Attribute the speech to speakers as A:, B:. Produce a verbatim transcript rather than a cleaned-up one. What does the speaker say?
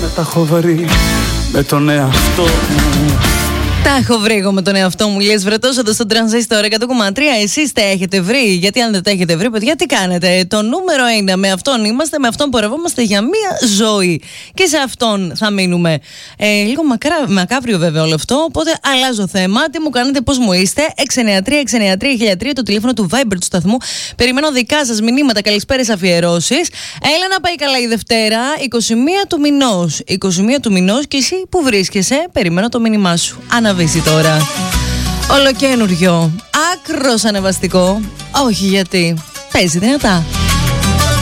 A: τα έχω βρει με τον εαυτό μου.
B: Τα έχω βρει εγώ με τον εαυτό μου, Λιές Βρετός, εδώ στο Τρανζίστορ εκατό κόμμα τρία. Εσείς τα έχετε βρει? Γιατί αν δεν τα έχετε βρει, παιδιά, τι κάνετε? Το νούμερο ένα, με αυτόν είμαστε, με αυτόν πορευόμαστε για μία ζωή. Και σε αυτόν θα μείνουμε. Ε, λίγο μακρά, μακάβριο βέβαια όλο αυτό, οπότε αλλάζω θέμα. Τι μου κάνετε, πώς μου είστε? έξι εννιά τρία έξι εννιά τρία χίλια τρία το τηλέφωνο του Viber του σταθμού. Περιμένω δικά σας μηνύματα, καλησπέρες, αφιερώσεις. Έλα να πάει καλά η Δευτέρα, είκοσι μία του μηνός. είκοσι μία του μηνός, και εσύ που βρίσκεσαι, περιμένω το μήνυμά σου. Αναβήσει τώρα. Ολοκένουργιο, άκρος ανεβαστικό. Όχι, γιατί παίζει δυνατά.